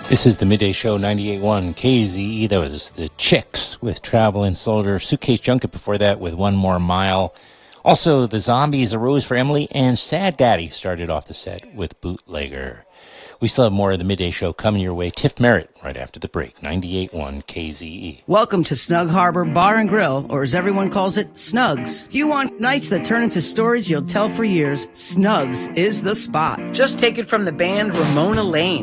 This is the Midday Show 98.1 KZE. That was the Chicks with Traveling Soldier. Suitcase Junket before that with One More Mile. Also, the Zombies, A Rose for Emily, and Sad Daddy started off the set with Bootlegger. We still have more of the Midday Show coming your way. Tiff Merritt right after the break. 98.1 KZE. Welcome to Snug Harbor Bar and Grill, or as everyone calls it, Snugs. If you want nights that turn into stories you'll tell for years, Snugs is the spot. Just take it from the band Ramona Lane.